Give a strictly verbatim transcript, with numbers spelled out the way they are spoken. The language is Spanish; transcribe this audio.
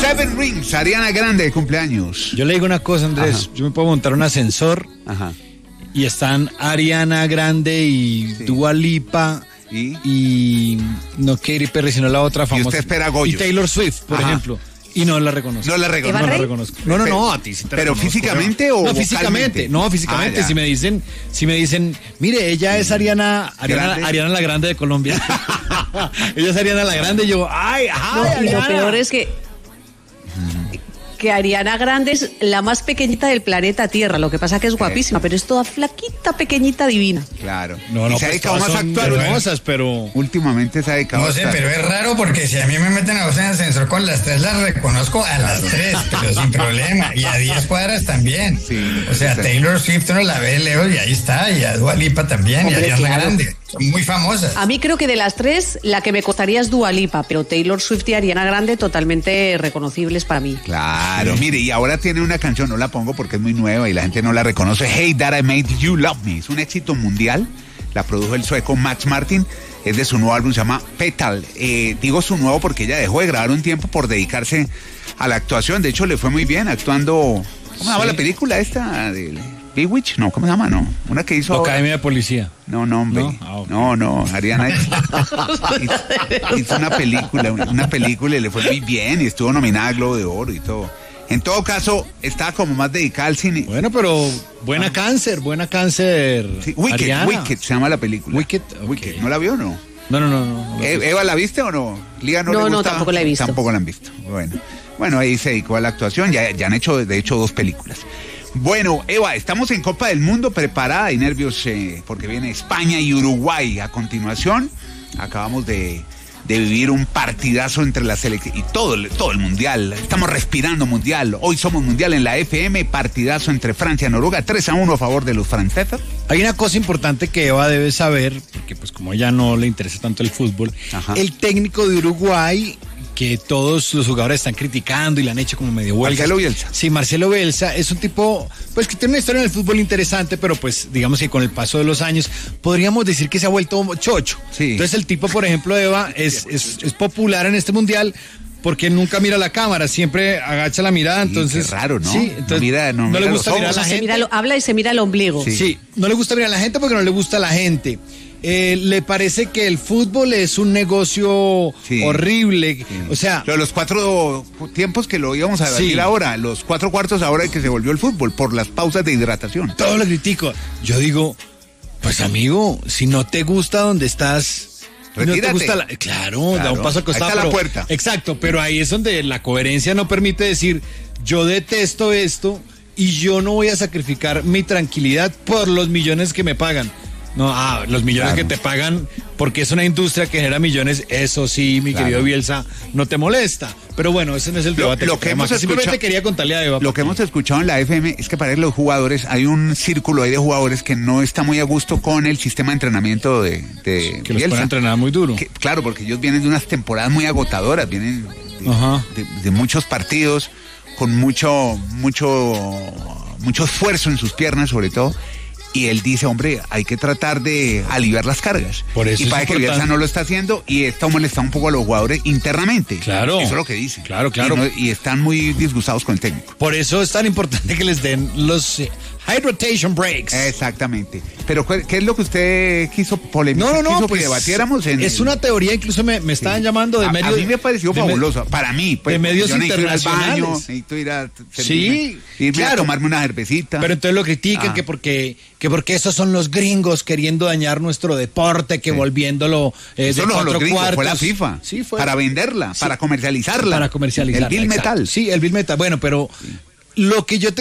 Seven Rings, Ariana Grande de cumpleaños. Yo le digo una cosa, Andrés. Ajá. Yo me puedo montar un ascensor. Ajá. Y están Ariana Grande y sí. Dua Lipa. ¿Y? y no Katy Perry, sino la otra famosa. Y usted espera Goyo. Y Taylor Swift, por Ajá. ejemplo. Y no la reconozco. No la reconozco. No la reconozco. No, no, no, a ti sí te ¿Pero reconozco, físicamente no. o No, físicamente, no, físicamente. Ah, si me dicen, si me dicen, mire, ella es Ariana, Ariana, Ariana la Grande de Colombia. Ella es Ariana la Grande y yo, ay, ay, no, Ariana. Y lo peor es que que Ariana Grande es la más pequeñita del planeta Tierra, lo que pasa que es guapísima, pero es toda flaquita, pequeñita, divina. Claro. No, no, y se ha pues dedicado más a actuar, hermosas, pero últimamente se ha dedicado No sé, pero es raro porque si a mí me meten a vos en el ascensor con las tres, las reconozco a las tres, pero sin problema, y a diez cuadras también. Sí, o sea, sí. Taylor Swift uno la ve lejos y ahí está, y a Dua Lipa también, Hombre, y a Ariana claro. Grande. Son muy famosas. A mí creo que de las tres, la que me costaría es Dua Lipa, pero Taylor Swift y Ariana Grande totalmente reconocibles para mí. Claro, sí. Mire, y ahora tiene una canción, no la pongo porque es muy nueva y la gente no la reconoce. Hey, That I Made You Love Me. Es un éxito mundial. La produjo el sueco Max Martin. Es de su nuevo álbum, se llama Petal. Eh, digo su nuevo porque ella dejó de grabar un tiempo por dedicarse a la actuación. De hecho, le fue muy bien actuando. ¿Cómo se llama sí. la película esta? De Bewitch, no, ¿cómo se llama? No, una que hizo. Academia de Policía. No, no, hombre. No, ah, okay. no, no, Ariana hizo, hizo una película, una película y le fue muy bien y estuvo nominada a Globo de Oro y todo. En todo caso, estaba como más dedicada al cine. Bueno, pero buena ah. cáncer, buena cáncer. Sí, Wicked, Ariana. Wicked se llama la película. Wicked, okay. Wicked. ¿No la vio o no? No, no, no. no, no ¿Eva la viste o no? ¿Lía no, no, le gusta? No, tampoco la he visto. Tampoco la han visto. Bueno, bueno, ahí se dedicó a la actuación. Ya, ya han hecho, de hecho, dos películas. Bueno, Eva, estamos en Copa del Mundo, preparada y nervios eh, porque viene España y Uruguay. A continuación, acabamos de, de vivir un partidazo entre las selecciones y todo, todo el mundial. Estamos respirando mundial. Hoy somos mundial en la F M. Partidazo entre Francia y Noruega. tres a uno a favor de los franceses. Hay una cosa importante que Eva debe saber, porque pues como a ella no le interesa tanto el fútbol, Ajá. el técnico de Uruguay, que todos los jugadores están criticando y le han hecho como medio huelga. Marcelo Bielsa. Sí, Marcelo Bielsa es un tipo, pues que tiene una historia en el fútbol interesante, pero pues digamos que con el paso de los años podríamos decir que se ha vuelto chocho. Sí. Entonces el tipo, por ejemplo, Eva, es, es, es popular en este mundial porque nunca mira la cámara, siempre agacha la mirada, entonces... Sí, qué raro, ¿no? Sí, entonces no, mira, no, no mira le gusta los mirar a la gente. Mira, lo, habla y se mira el ombligo. Sí. sí, no le gusta mirar a la gente porque no le gusta a la gente. Eh, le parece que el fútbol es un negocio sí, horrible, sí. o sea... Pero los cuatro tiempos que lo íbamos a decir sí. ahora, los cuatro cuartos ahora que se volvió el fútbol, por las pausas de hidratación. Todo lo critico. Yo digo, pues amigo, si no te gusta donde estás... Retírate. No te gusta la... claro, claro, da un paso al costado. Ahí está pero... la puerta. Exacto, pero ahí es donde la coherencia no permite decir, yo detesto esto y yo no voy a sacrificar mi tranquilidad por los millones que me pagan. No, ah, los millones claro. que te pagan porque es una industria que genera millones, eso sí, mi claro. querido Bielsa, no te molesta. Pero bueno, ese no es el debate. Lo, lo que, que hemos simplemente escuchado, quería contarle a Eva. Lo que hemos escuchado en la F M es que para los jugadores hay un círculo ahí de jugadores que no está muy a gusto con el sistema de entrenamiento de, de que los pueden entrenar muy duro. Que, claro, porque ellos vienen de unas temporadas muy agotadoras, vienen de, Ajá. de, de muchos partidos con mucho, mucho, mucho esfuerzo en sus piernas, sobre todo. Y él dice, hombre, hay que tratar de aliviar las cargas. Por eso y para que Bielsa no lo está haciendo y está molestando un poco a los jugadores internamente. Claro. Eso es lo que dice. Claro, claro. Y, no, y están muy disgustados con el técnico. Por eso es tan importante que les den los eh, high rotation breaks. Exactamente. Pero, ¿qué es lo que usted quiso polemizar? No, no, no. Quiso pues, que debatiéramos en es el... una teoría, incluso me, me estaban sí. llamando de a, medios... A mí me pareció fabuloso. Me, para mí. Pues, de medios yo internacionales. Ir al baño, necesito ir a... Sí, irme claro. a tomarme una cervecita. Pero entonces lo critican ah. que porque que porque esos son los gringos queriendo dañar nuestro deporte, que sí. volviéndolo eh, de cuatro los gringos, cuartos. Fue la FIFA. Sí, fue. Para venderla, sí. para comercializarla. Para comercializarla. El Bill Metal. Sí, el Bill Metal. Bueno, pero sí. lo que yo te